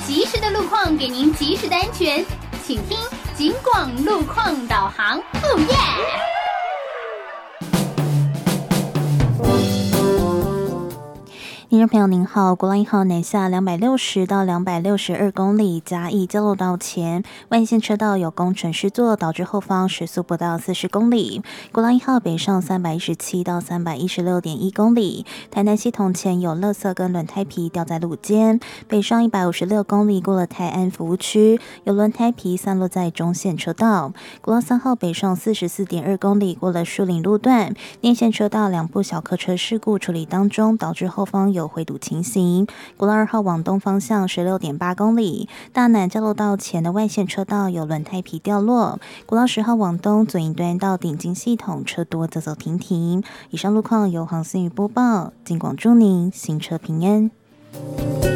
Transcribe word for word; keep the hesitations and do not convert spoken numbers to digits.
及时的路况，给您及时的安全，请听警广路况导航。哦耶！ 听众朋友您好，国道一号南下两百六十到两百六十二公里，嘉义交流道前外线车道有工程施作，导致后方时速不到四十公里。国道一号北上三百一十七到三百一十六点一公里，台南系统前有垃圾跟轮胎皮掉在路肩，北上一百五十六公里过了泰安服务区，有轮胎皮散落在中线车道。国道三号北上四十四点二公里过了树林路段，内线车道两部小客车事故处理当中，导致后方有回堵情形。国道二号往东方向十六点八公里，大南交流道前的外线车道有轮胎皮掉落。国道十号往东左营端到顶金系统车多走走停停。以上路况由黄思雨播报，尽广祝您行车平安。